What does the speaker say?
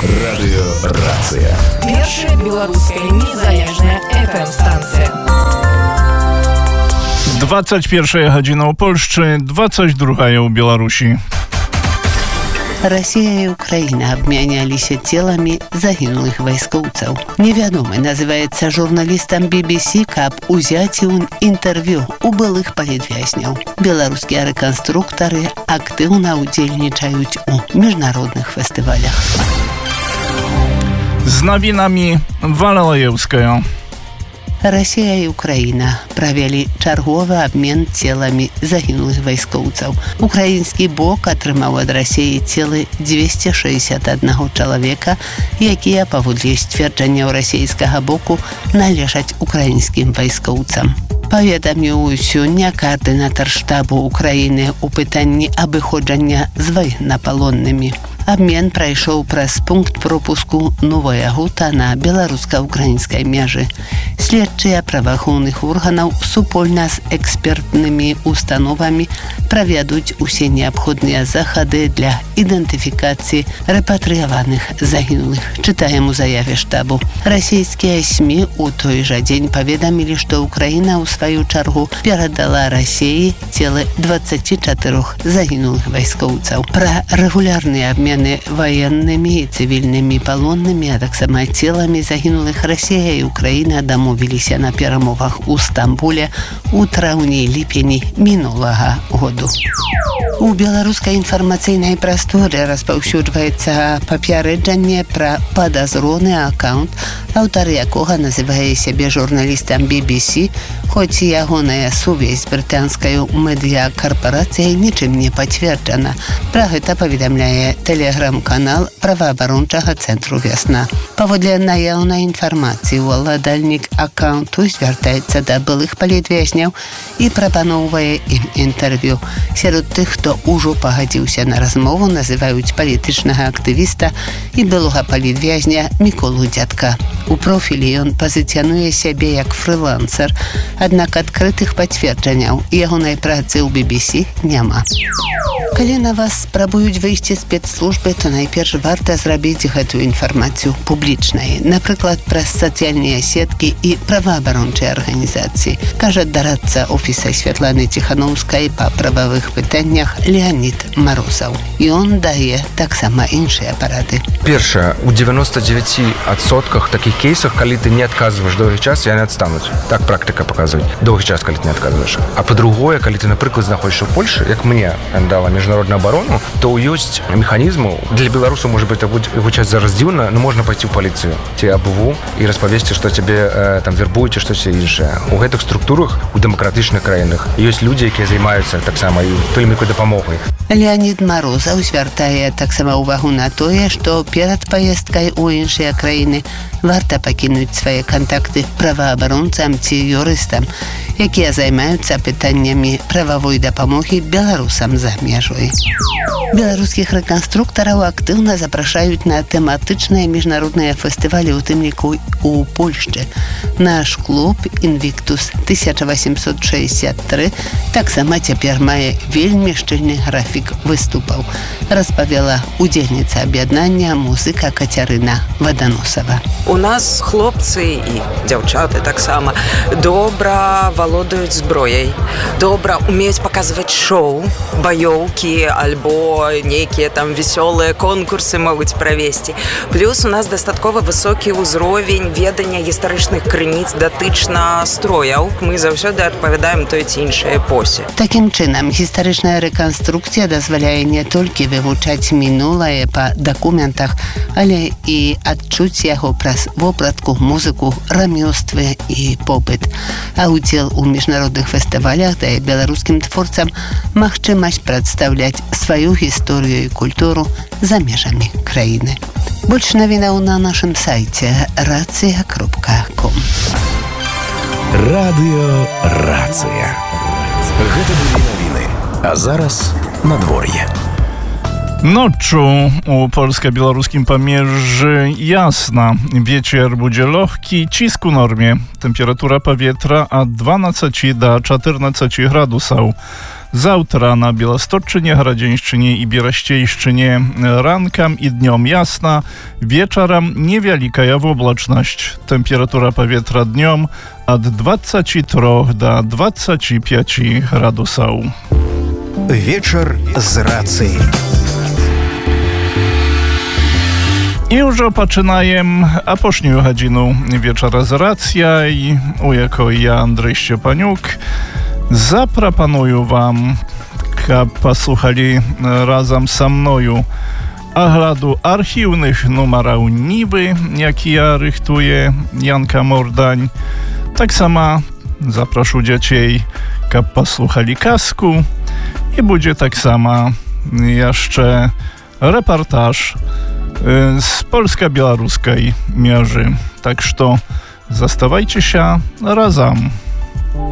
Радыёрацыя. Першая беларуская незалежная FM-станцыя. 21 гадзіна ў Польшчы, 22 ў Беларусі. Россия и Украина обменялись телами загинулых войскоўцаў. Невядомы называется журналистам BBC, каб узять интервью у былых палітвязняў. Беларускія рэканструктары актыўна удзельнічаюць у міжнародных фестывалях. З навінамі Валалаевская. Россия и Украина правялі чарговы абмен целамі загінулых вайскоўцаў. Украінскі бок атрымаў ад Расіі целы 261 чалавека, якія, паводле сцвярджанняў расійскага боку, належаць украінскім вайскоўцам. Паведаміў сёння каардынатар штабу Украіны ў пытанні абыходжання з ваеннапалоннымі. Абмен прайшоў праз пункт пропуску Новая Гута на беларуска-украінскай межы. Следчыя праваахоўных органаў супольна з экспертнымі установамі правядуць усе неабходныя захады для ідэнтыфікацыі рэпатрыяваных загінулых, чытаем у заяве штабу. Расійскія СМІ у той жа дзень паведамілі, што Украіна ў сваю чаргу перадала Расіі целы 24 загінулых вайскоўцаў. Пра рэгулярныя абмены военными и цивильными палонными, а таксама целами загинулых Россия и Украина дамовіліся на перамовах у Стамбуле у траўні-ліпені мінулага году. У беларускай інфармацыйнай прасторы распаўсюджваецца папярэджанне пра падазроны аккаунт, аўтар якога называе сябе журналістам BBC, хоць ягоная сувязь з брытанскай медыякарпарацыяй нічым не пацверджана. Пра гэта паведамляе тэлеграм-канал праваабарончага цэнтру «Вясна». Паводле наяўнай інфармацыі, уладальнік аккаунту звяртаецца да былых палітвязняў і прапаноўвае ім інтэрв'ю. Сярод тых, хто ўжо пагадзіўся на размову, называюць палітычнага актывіста і былога палітвязня Міколу Дзядка. У профілі ён пазіцыянуе сябе як фрылансер, аднак адкрытых пацверджанняў ягонай працы ў BBC няма. Калі на вас спрабуюць выйсці спецслужбы, то найперш варта зрабіць гэтую інфармацыю публічнай, напрыклад, праз сацыяльныя сеткі і праваабарончыя арганізацыі, кажа дарадца офіса Святланы Ціханаўскай па прававых пытаннях Леонід Марусаў. І он дае таксама іншыя парады. Першае, у 99% такіх кейсах, калі ты не адказваеш доўгі час, яны адстануць. Так практыка паказвае. Доўгі час, калі ты не адказваеш. А па-другое, калі ты, напрыклад, знаходзішся ў Польшы, як мне дала міжнародную оборону, то ёсць механізму. Для беларусаў, можа быць, гучаць зараз дзіўна, но можна пайти ў паліцыю, ці АБУ і распавесці, што цябе там вербуюць, штось іншае. У гэтых структурах, у дэмакратычных краінах ёсць людзі, якія займаюцца таксама і толькі дапамогай. Леонід Марусаў звяртае таксама ўвагу на тое, што перад паездкай у іншыя краіны варта пакінуць свае кантакты праваабаронцам ці юрыстам, якія займаюцца пытаннямі прававой дапамогі беларусам за межой. Беларускіх рэканструктараў актыўна запрашаюць на тэматычныя міжнародныя фестывалі, у тым ліку у Польшчы. Наш клуб «Інвіктус 1863» таксама цяпер мае вельмі шчыльны графік выступаў, распавяла удзельніца аб'яднання музыка Кацярына Ваданосава. У нас хлопцы і дзяўчаты таксама добра валодаюць зброяй, добра умеюць паказваць шоу, баёўкі альбо нейкія там весёлыя конкурсы могуць правесці. Плюс у нас дастаткова высокі ўзровень ведання гістарычных крыніц датычна строяў. Мы заўсёды адпавядаем той ці іншай эпосе. Такім чынам, гістарычная рэканструкцыя дазваляе не толькі вывучаць мінулае па дакументах, але і адчуць яго праз вопратку, музыку, рамёствы і попыт. А удзел у міжнародных фестывалях дае беларускім творцам магчымасць прадстаўляць сваю гісторыю і культуру за межамі краіны. Больш навінаў на нашым сайце racja.com. Радыёрацыя. Гэта былі навіны. А зараз надвор'е. Noczu u polsko-białoruskim pamierzy jasna. Wieczór będzie lohki, cisk u normie. Temperatura powietrza od 12 do 14 gradusów. Завтра на Білосточчині, Градзеншчыне и Берасцейшчыне ранком и днем ясно, вечером невеликая облачность. Температура powietrza dniem od 23 do 25 gradusów. Вечер з рацыяй. I już zaczynamy apошнюю godzinu wieczora z racjaj. Jako ja, Andrzej Szczepaniuk, zaproponuję wam, aby posłuchali razem ze mną oglądu archiwnych numerów Niwy, jakie ja rychtuję, Janka Mordań. Tak samo zaproszę dzieci, aby posłuchali kasku i będzie tak samo jeszcze reportaż z polsko-białoruskiej mierzy. Tak że zostawajcie się razem.